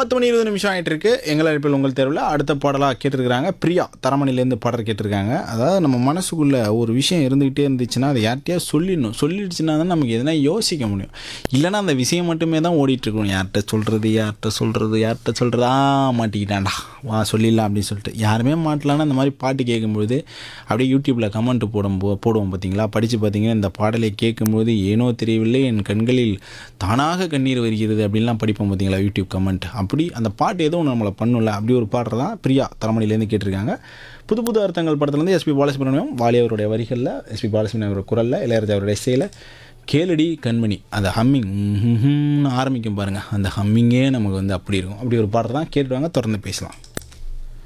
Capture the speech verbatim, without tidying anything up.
பத்து மணி இருபது நிமிஷம் ஆகிட்டு இருக்கு. எங்கள் அழைப்பில் உங்கள் தேர்வில் அடுத்த பாடலாக கேட்டிருக்கிறாங்க. பிரியா தரமணிலேருந்து பாடல் கேட்டிருக்காங்க. அதாவது நம்ம மனசுக்குள்ளே ஒரு விஷயம் இருந்துக்கிட்டே இருந்துச்சுன்னா அதை யார்கிட்டயா சொல்லிடணும். சொல்லிடுச்சுன்னா தான் நமக்கு எதனா யோசிக்க முடியும். இல்லைனா அந்த விஷயம் மட்டுமே தான் ஓடிட்டுருக்கணும். யார்கிட்ட சொல்கிறது யார்கிட்ட சொல்கிறது யார்கிட்ட சொல்கிறதா மாட்டிக்கிட்டான்டா வா சொல்லிடலாம் அப்படின்னு சொல்லிட்டு யாருமே மாட்டலான்னா அந்த மாதிரி பாட்டு கேட்கும்பொழுது அப்படியே யூடியூப்பில் கமெண்ட் போடும் போ போடுவோம் பார்த்தீங்களா. படித்து பார்த்தீங்கன்னா இந்த பாடலை கேட்கும்போது ஏனோ தெரியவில்லை என் கண்களில் தானாக கண்ணீர் வருகிறது அப்படின்லாம் படிப்போம் பார்த்தீங்களா யூடியூப் கமெண்ட். அப்படி அந்த பாட்டு எதுவும் நம்மளை பண்ணல. அப்படி ஒரு பாடுறது தான் பிரியா தரமணிலேருந்து கேட்டிருக்காங்க. புது புது அர்த்தங்கள் படத்துலேருந்து எஸ்பி பாலசுப்ரமணியம் வாலி அவருடைய வரிகளில் எஸ்பி பாலசுப்ரமணியம் அவருடைய குரலில் இளையராஜா அவருடைய இசையில் கேளடி கண்மணி அந்த ஹம்மிங் ஆரம்பிக்கும் பாருங்கள். அந்த ஹம்மிங்கே நமக்கு வந்து அப்படி இருக்கும். அப்படி ஒரு பாடுறது தான் கேட்டுவாங்க. தொடர்ந்து பேசலாம்.